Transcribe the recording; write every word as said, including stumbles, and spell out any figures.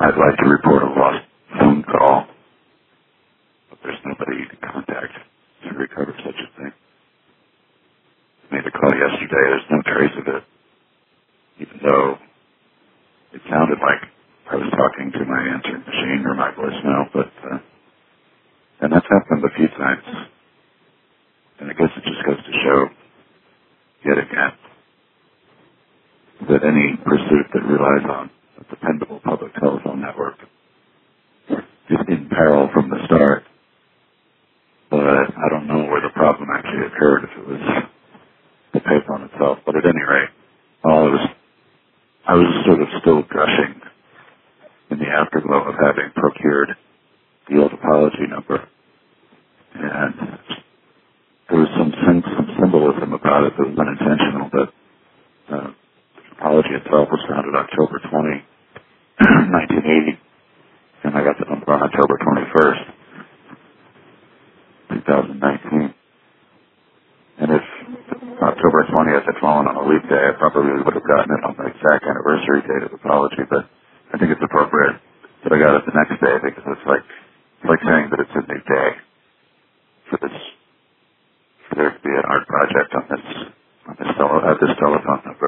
I'd like to report a lost phone call, but there's nobody to contact to recover such a thing. I made a call yesterday. There's no trace of it, even though it sounded like I was talking to my answering machine or my voicemail, but uh, and that's happened a few times. And I guess it just goes to show, yet again, that any pursuit that relies on a dependable public telephone network is in peril from the start. But I don't know where the problem actually occurred, if it was the payphone itself. But at any rate, all I was, I was sort of still gushing in the afterglow of having procured the old apology number. And there was some sense, some symbolism about it that was unintentional, but uh, the apology itself was founded October twentieth, nineteen eighty, and I got the number on October twenty-first, twenty nineteen. And if October twentieth had fallen on a leap day, I probably would have gotten it on the exact anniversary date of the apology, but I think it's appropriate that I got it the next day, because it's like, it's like saying that it's a new day for this, for there to be an art project on this, on this, tele, uh, this telephone number.